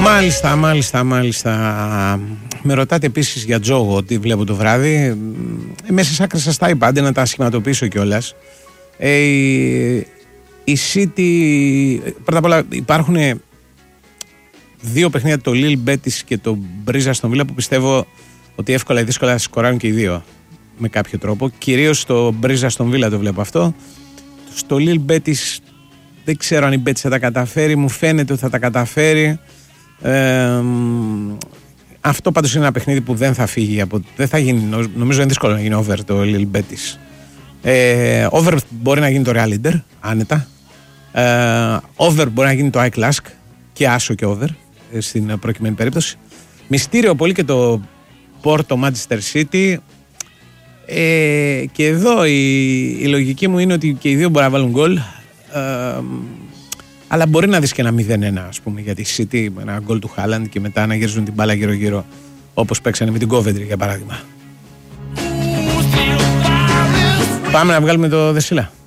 Μάλιστα. Με ρωτάτε επίσης για Τζόγο, τι βλέπω το βράδυ. Μέσα στις άκρες σας τα είπα, άντε να τα σχηματοποιήσω κιόλας. Η City, πρώτα απ' όλα υπάρχουν δύο παιχνίδια, το Lille Betis και το Μπρίζα στον Βίλα, που πιστεύω ότι εύκολα ή δύσκολα σκοράρουν και οι δύο με κάποιο τρόπο. Κυρίως στο Μπρίζα στον Βίλα το βλέπω αυτό. Στο Lille Betis δεν ξέρω αν η Betis θα τα καταφέρει, μου φαίνεται ότι θα τα καταφέρει. Αυτό πάντως είναι ένα παιχνίδι που δεν θα φύγει δεν θα γίνει, νομίζω είναι δύσκολο να γίνει over το Lille Betis. Over μπορεί να γίνει το Real Inter άνετα. Over μπορεί να γίνει το iClask και άσο και over στην προκειμένη περίπτωση. Μυστήριο πολύ και το Porto Manchester City. Και εδώ η λογική μου είναι ότι και οι δύο μπορεί να βάλουν γκολ, αλλά μπορεί να δεις και ένα 0-1 ας πούμε για τη City, ένα γκολ του Haaland και μετά να γυρίζουν την μπάλα γύρω-γύρω όπως παίξανε με την Coventry για παράδειγμα. Πάμε να βγάλουμε το Δεσίλα.